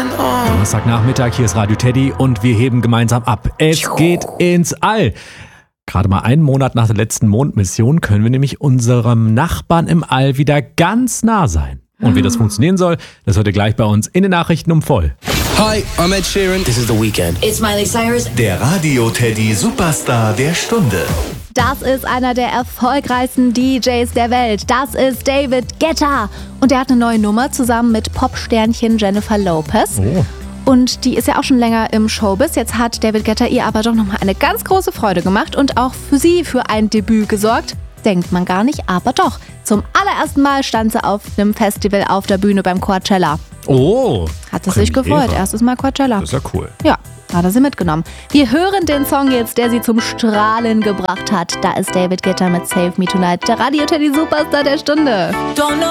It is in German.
Donnerstagnachmittag, hier ist Radio Teddy und wir heben gemeinsam ab. Es geht ins All. Gerade mal einen Monat nach der letzten Mondmission können wir nämlich unserem Nachbarn im All wieder ganz nah sein. Und wie das funktionieren soll, das hört ihr gleich bei uns in den Nachrichten um voll. Hi, I'm Ed Sheeran. This is The Weeknd. It's Miley Cyrus. Der Radio Teddy Superstar der Stunde. Das ist einer der erfolgreichsten DJs der Welt. Das ist David Guetta. Und er hat eine neue Nummer zusammen mit Popsternchen Jennifer Lopez. Oh. Und die ist ja auch schon länger im Showbiz. Jetzt hat David Guetta ihr aber doch nochmal eine ganz große Freude gemacht und auch für sie für ein Debüt gesorgt. Denkt man gar nicht, aber doch. Zum allerersten Mal stand sie auf einem Festival auf der Bühne beim Coachella. Oh. Hat es sich gefreut. Erstes Mal Coachella. Das ist ja cool. Ja, hat er sie mitgenommen. Wir hören den Song jetzt, der sie zum Strahlen gebracht hat. Da ist David Guetta mit Save Me Tonight, der Radio Teddy Superstar der Stunde. Don't know